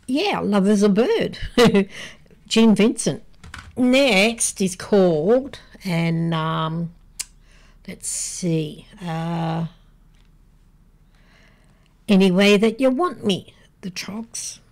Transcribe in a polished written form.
Yeah, Love is a Bird. Gene Vincent. Next is called, and let's see, Any Way That You Want Me, the Trogs.